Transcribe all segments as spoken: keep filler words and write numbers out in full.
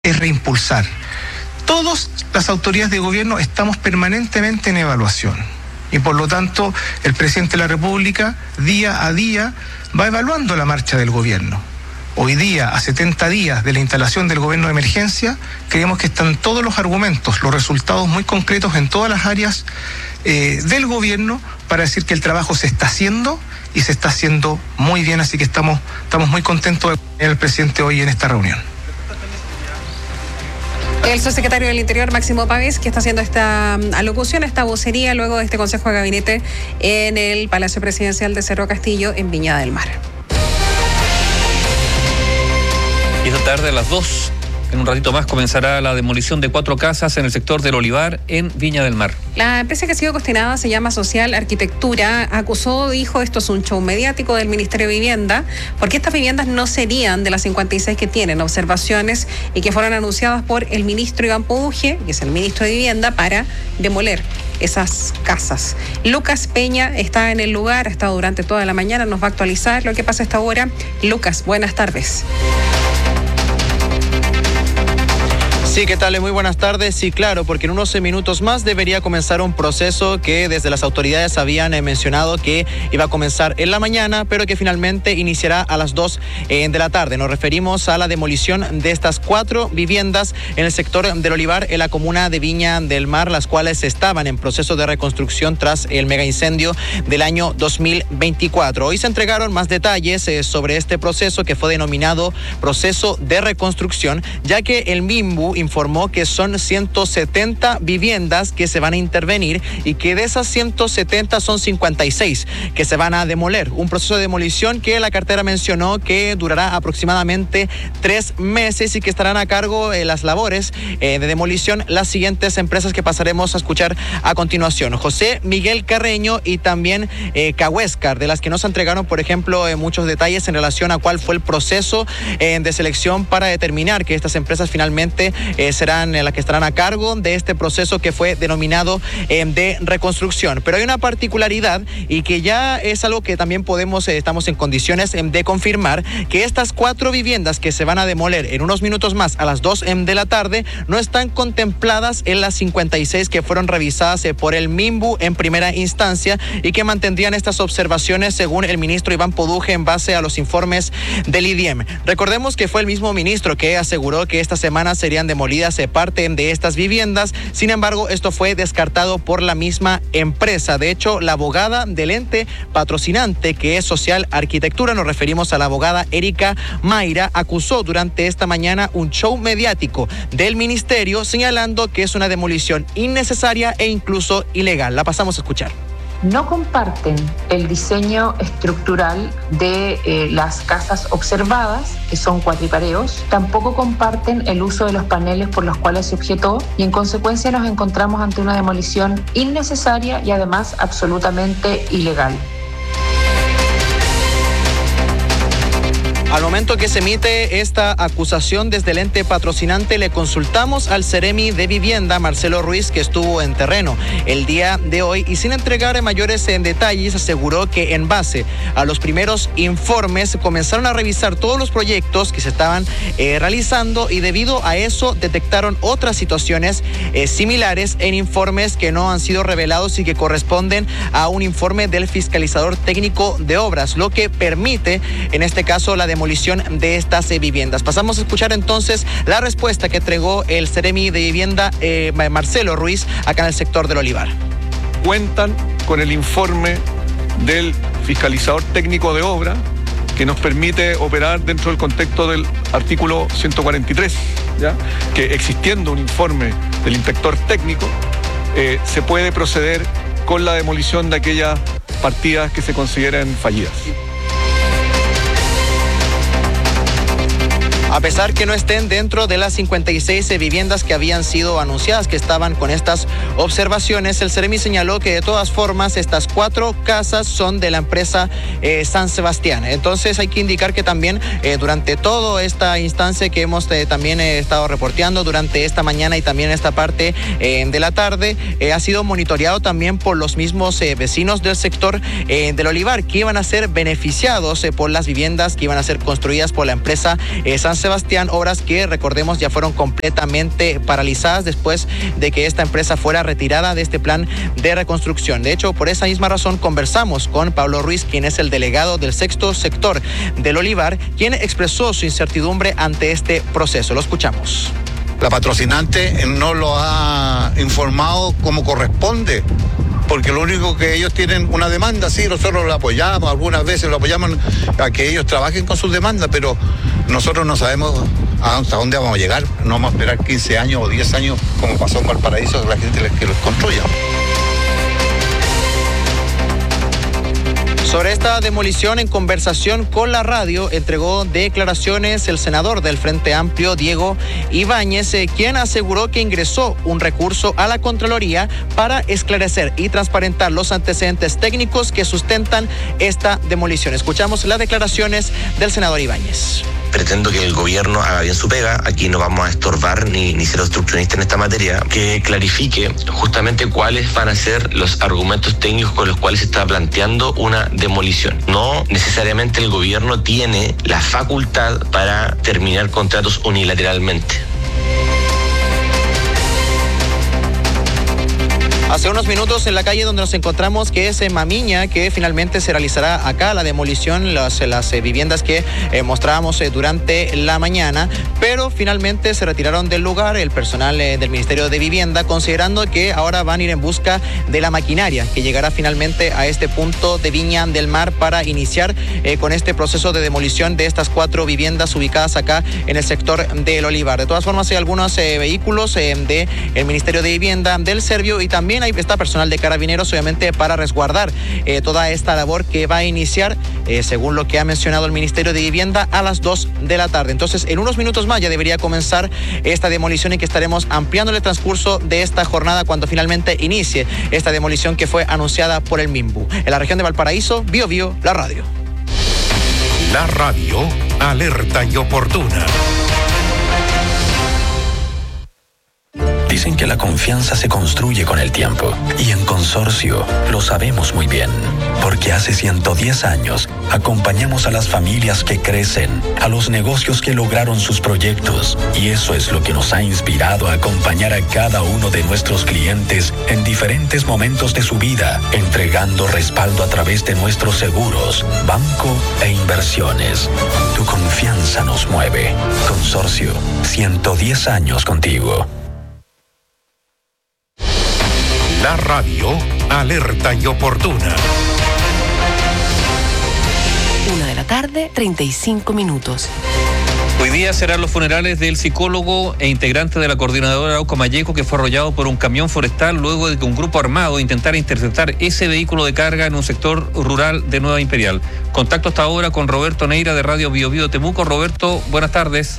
es reimpulsar. Todas las autoridades de gobierno estamos permanentemente en evaluación y por lo tanto el presidente de la República día a día va evaluando la marcha del gobierno. Hoy día, a setenta días de la instalación del gobierno de emergencia, creemos que están todos los argumentos, los resultados muy concretos en todas las áreas eh, del gobierno para decir que el trabajo se está haciendo y se está haciendo muy bien, así que estamos, estamos muy contentos de tener al presidente hoy en esta reunión. El subsecretario del Interior, Máximo Pavés, que está haciendo esta alocución, esta vocería luego de este Consejo de Gabinete en el Palacio Presidencial de Cerro Castillo en Viña del Mar. Y esta tarde a las dos, en un ratito más, comenzará la demolición de cuatro casas en el sector del Olivar, en Viña del Mar. La empresa que ha sido cuestionada se llama Social Arquitectura. Acusó, dijo, esto es un show mediático del Ministerio de Vivienda, porque estas viviendas no serían de las cincuenta y seis que tienen observaciones y que fueron anunciadas por el ministro Iván Poduje, que es el ministro de Vivienda, para demoler esas casas. Lucas Peña está en el lugar, ha estado durante toda la mañana, nos va a actualizar lo que pasa a esta hora. Lucas, buenas tardes. Sí, ¿qué tal? Muy buenas tardes. Sí, claro, porque en unos minutos más debería comenzar un proceso que desde las autoridades habían eh, mencionado que iba a comenzar en la mañana, pero que finalmente iniciará a las dos eh, de la tarde. Nos referimos a la demolición de estas cuatro viviendas en el sector del Olivar, en la comuna de Viña del Mar, las cuales estaban en proceso de reconstrucción tras el mega incendio del año dos mil veinticuatro. Hoy se entregaron más detalles eh, sobre este proceso que fue denominado proceso de reconstrucción, ya que el MIMBU informó que son ciento setenta viviendas que se van a intervenir y que de esas ciento setenta son cincuenta y seis que se van a demoler. Un proceso de demolición que la cartera mencionó que durará aproximadamente tres meses y que estarán a cargo eh, las labores eh, de demolición las siguientes empresas que pasaremos a escuchar a continuación. José Miguel Carreño y también eh, Cahuéscar, de las que nos entregaron, por ejemplo, eh, muchos detalles en relación a cuál fue el proceso eh, de selección para determinar que estas empresas finalmente Eh, serán eh, las que estarán a cargo de este proceso que fue denominado eh, de reconstrucción. Pero hay una particularidad y que ya es algo que también podemos, eh, estamos en condiciones eh, de confirmar, que estas cuatro viviendas que se van a demoler en unos minutos más a las dos eh, de la tarde no están contempladas en las cincuenta y seis que fueron revisadas eh, por el MIMBU en primera instancia y que mantendrían estas observaciones según el ministro Iván Poduje en base a los informes del I D I E M. Recordemos que fue el mismo ministro que aseguró que esta semana serían demolidas se parte de estas viviendas. Sin embargo, esto fue descartado por la misma empresa. De hecho, la abogada del ente patrocinante, que es Social Arquitectura, nos referimos a la abogada Erika Mayra, acusó durante esta mañana un show mediático del ministerio, señalando que es una demolición innecesaria e incluso ilegal. La pasamos a escuchar. No comparten el diseño estructural de eh, las casas observadas, que son cuatripareos. Tampoco comparten el uso de los paneles por los cuales se objetó y en consecuencia nos encontramos ante una demolición innecesaria y además absolutamente ilegal. Al momento que se emite esta acusación desde el ente patrocinante, le consultamos al Seremi de Vivienda, Marcelo Ruiz, que estuvo en terreno el día de hoy y sin entregar mayores en detalles, aseguró que en base a los primeros informes comenzaron a revisar todos los proyectos que se estaban eh, realizando y debido a eso detectaron otras situaciones eh, similares en informes que no han sido revelados y que corresponden a un informe del fiscalizador técnico de obras, lo que permite en este caso la demolición de estas eh, viviendas. Pasamos a escuchar entonces la respuesta que entregó el Seremi de Vivienda, eh, Marcelo Ruiz, acá en el sector del Olivar. Cuentan con el informe del fiscalizador técnico de obra que nos permite operar dentro del contexto del artículo ciento cuarenta y tres, ¿ya? Que existiendo un informe del inspector técnico, eh, se puede proceder con la demolición de aquellas partidas que se consideren fallidas. A pesar que no estén dentro de las cincuenta y seis viviendas que habían sido anunciadas, que estaban con estas observaciones, el Seremi señaló que de todas formas estas cuatro casas son de la empresa eh, San Sebastián. Entonces hay que indicar que también eh, durante toda esta instancia que hemos eh, también eh, estado reporteando durante esta mañana y también esta parte eh, de la tarde, eh, ha sido monitoreado también por los mismos eh, vecinos del sector eh, del Olivar, que iban a ser beneficiados eh, por las viviendas que iban a ser construidas por la empresa eh, San Sebastián. Sebastián, obras que recordemos ya fueron completamente paralizadas después de que esta empresa fuera retirada de este plan de reconstrucción. De hecho, por esa misma razón conversamos con Pablo Ruiz, quien es el delegado del sexto sector del Olivar, quien expresó su incertidumbre ante este proceso. Lo escuchamos. La patrocinante no lo ha informado como corresponde, porque lo único que ellos tienen una demanda, sí, nosotros lo apoyamos, algunas veces lo apoyamos a que ellos trabajen con sus demandas, pero nosotros no sabemos hasta dónde vamos a llegar. No vamos a esperar quince años o diez años como pasó en Valparaíso, la gente que los construya. Sobre esta demolición, en conversación con la radio, entregó declaraciones el senador del Frente Amplio, Diego Ibáñez, eh, quien aseguró que ingresó un recurso a la Contraloría para esclarecer y transparentar los antecedentes técnicos que sustentan esta demolición. Escuchamos las declaraciones del senador Ibáñez. Pretendo que el gobierno haga bien su pega, aquí no vamos a estorbar ni, ni ser obstruccionistas en esta materia, que clarifique justamente cuáles van a ser los argumentos técnicos con los cuales se está planteando una demolición. No necesariamente el gobierno tiene la facultad para terminar contratos unilateralmente. Hace unos minutos en la calle donde nos encontramos, que es en Mamiña, que finalmente se realizará acá la demolición, las, las eh, viviendas que eh, mostrábamos eh, durante la mañana, pero finalmente se retiraron del lugar el personal eh, del Ministerio de Vivienda, considerando que ahora van a ir en busca de la maquinaria que llegará finalmente a este punto de Viña del Mar para iniciar eh, con este proceso de demolición de estas cuatro viviendas ubicadas acá en el sector del Olivar. De todas formas, hay algunos eh, vehículos eh, del Ministerio de Vivienda, del Servio, y también ahí está personal de Carabineros, obviamente para resguardar eh, toda esta labor que va a iniciar, eh, según lo que ha mencionado el Ministerio de Vivienda, a las dos de la tarde. Entonces, en unos minutos más ya debería comenzar esta demolición, y que estaremos ampliando el transcurso de esta jornada cuando finalmente inicie esta demolición que fue anunciada por el MIMBU. En la región de Valparaíso, Bio Bio, la radio. La radio, alerta y oportuna. Dicen que la confianza se construye con el tiempo, y en Consorcio lo sabemos muy bien, porque hace ciento diez años acompañamos a las familias que crecen, a los negocios que lograron sus proyectos, y eso es lo que nos ha inspirado a acompañar a cada uno de nuestros clientes en diferentes momentos de su vida, entregando respaldo a través de nuestros seguros, banco e inversiones. Tu confianza nos mueve. Consorcio, ciento diez años contigo. La radio, alerta y oportuna. Una de la tarde, treinta y cinco minutos. Hoy día serán los funerales del psicólogo e integrante de la coordinadora Arauco Malleco, que fue arrollado por un camión forestal luego de que un grupo armado intentara interceptar ese vehículo de carga en un sector rural de Nueva Imperial. Contacto hasta ahora con Roberto Neira de Radio Bio Bio Temuco. Roberto, buenas tardes.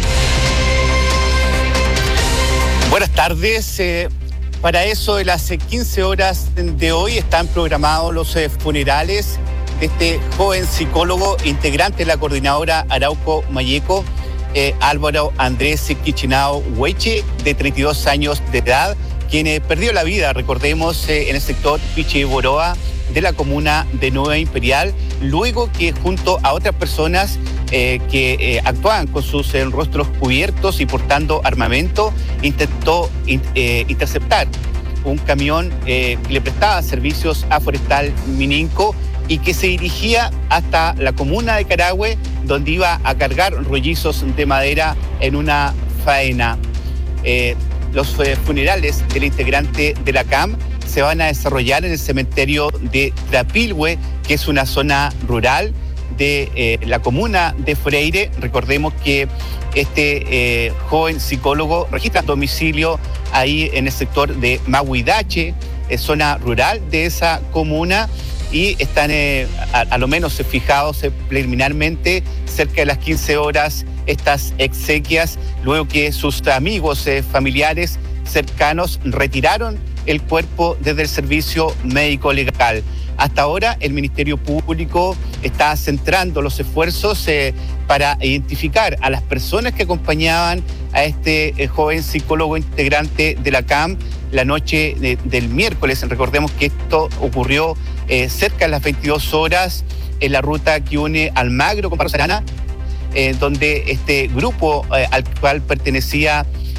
Buenas tardes. Eh... Para eso, de las quince horas de hoy están programados los funerales de este joven psicólogo integrante de la coordinadora Arauco Malleco, eh, Álvaro Andrés Quichinao Hueche, de treinta y dos años de edad, quien eh, perdió la vida, recordemos, eh, en el sector Pichiboroa de la comuna de Nueva Imperial, luego que junto a otras personas eh, que eh, actuaban con sus eh, rostros cubiertos y portando armamento, intentó in, eh, interceptar un camión eh, que le prestaba servicios a Forestal Mininco y que se dirigía hasta la comuna de Carahue, donde iba a cargar rollizos de madera en una faena. Eh, los eh, funerales del integrante de la C A M se van a desarrollar en el cementerio de Trapilhue, que es una zona rural de eh, la comuna de Freire. Recordemos que este eh, joven psicólogo registra domicilio ahí en el sector de Mahuidache, eh, zona rural de esa comuna, y están eh, a, a lo menos fijados eh, preliminarmente cerca de las quince horas estas exequias, luego que sus amigos eh, familiares cercanos retiraron el cuerpo desde el servicio médico legal. Hasta ahora el Ministerio Público está centrando los esfuerzos eh, para identificar a las personas que acompañaban a este eh, joven psicólogo integrante de la C A M la noche de, del miércoles. Recordemos que esto ocurrió eh, cerca de las veintidós horas en la ruta que une Almagro con Parros Arana, eh, donde este grupo eh, al cual pertenecía